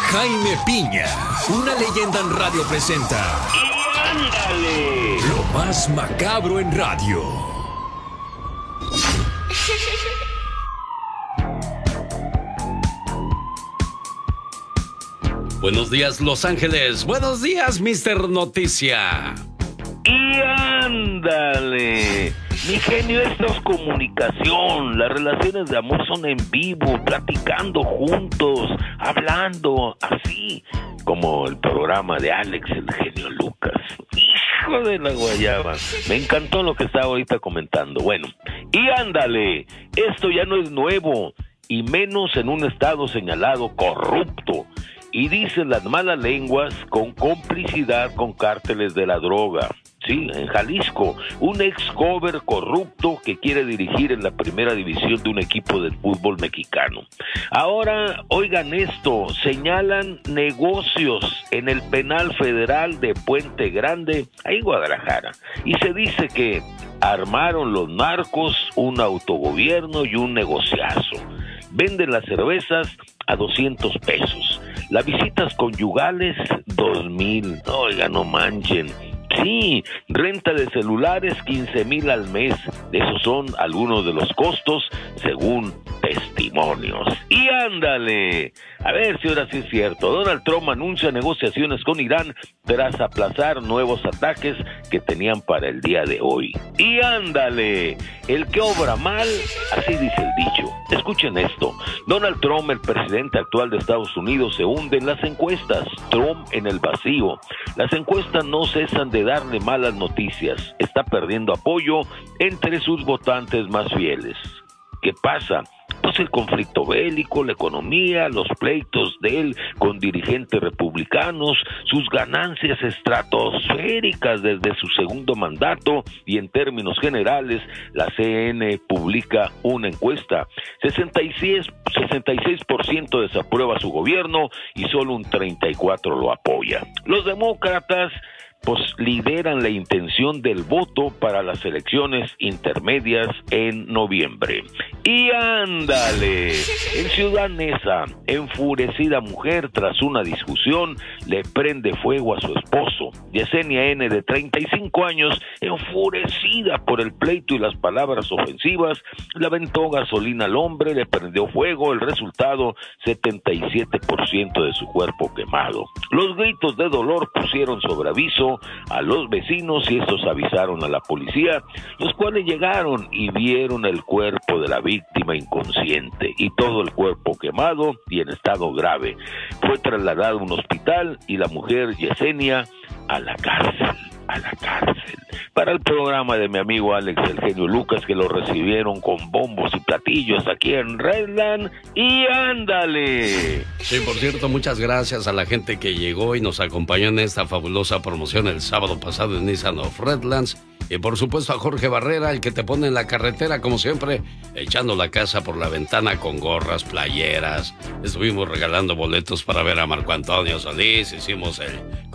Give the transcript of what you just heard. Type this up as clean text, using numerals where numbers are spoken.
Jaime Piña, una leyenda en radio presenta. ¡Y ándale! Lo más macabro en radio. Buenos días, Los Ángeles. Buenos días, Mr. Noticia. ¡Y ándale! Mi genio, esto es comunicación. Las relaciones de amor son en vivo, platicando juntos, hablando, así como el programa de Alex, el genio Lucas. ¡Hijo de la guayaba! Me encantó lo que estaba ahorita comentando. Bueno, y ándale, esto ya no es nuevo, y menos en un estado señalado corrupto. Y dicen las malas lenguas con complicidad con cárteles de la droga. Sí, en Jalisco, un ex-cover corrupto que quiere dirigir en la primera división de un equipo de fútbol mexicano. Ahora, oigan esto, señalan negocios en el penal federal de Puente Grande, ahí en Guadalajara. Y se dice que armaron los narcos un autogobierno y un negociazo. Venden las cervezas a 200 pesos. Las visitas conyugales, 2,000. Oiga, no manchen. Sí, renta de celulares, 15,000 al mes. Esos son algunos de los costos, según testimonios. Y ándale, a ver si ahora sí es cierto. Donald Trump anuncia negociaciones con Irán tras aplazar nuevos ataques que tenían para el día de hoy. Y ándale, el que obra mal, así dice el dicho. Escuchen esto. Donald Trump, el presidente actual de Estados Unidos, se hunde en las encuestas. Trump en el vacío. Las encuestas no cesan de darle malas noticias. Está perdiendo apoyo entre sus votantes más fieles. ¿Qué pasa? Pues el conflicto bélico, la economía, los pleitos de él con dirigentes republicanos, sus ganancias estratosféricas desde su segundo mandato, y en términos generales, la CNN publica una encuesta. 66% desaprueba su gobierno y solo un 34% lo apoya. Los demócratas pues lideran la intención del voto para las elecciones intermedias en noviembre. Y ándale, en Ciudad Neza, enfurecida mujer tras una discusión le prende fuego a su esposo. Yesenia N, de 35 años, enfurecida por el pleito y las palabras ofensivas, le aventó gasolina al hombre, le prendió fuego. El resultado, 77% de su cuerpo quemado. Los gritos de dolor pusieron sobre aviso a los vecinos y estos avisaron a la policía, los cuales llegaron y vieron el cuerpo de la víctima inconsciente y todo el cuerpo quemado y en estado grave. Fue trasladado a un hospital y la mujer Yesenia a la cárcel. Para el programa de mi amigo Alex, el genio Lucas, que lo recibieron con bombos y platillos aquí en Redland. Y ándale. Sí, por cierto, muchas gracias a la gente que llegó y nos acompañó en esta fabulosa promoción el sábado pasado en Nissan of Redlands. Y por supuesto a Jorge Barrera, el que te pone en la carretera, como siempre, echando la casa por la ventana con gorras, playeras. Estuvimos regalando boletos para ver a Marco Antonio Solís, hicimos el